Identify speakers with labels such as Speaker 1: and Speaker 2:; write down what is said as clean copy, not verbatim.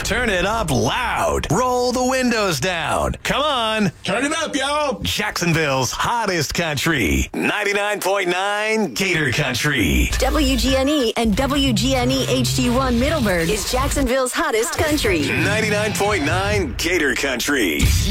Speaker 1: turn it up loud. Roll the windows down. Come on.
Speaker 2: Turn it up, y'all.
Speaker 1: Jacksonville's hottest country. 99.9 Gator Country.
Speaker 3: WGNE and WGNE HD1 Middleburg is Jacksonville's hottest country.
Speaker 1: 99.9 Gator Country.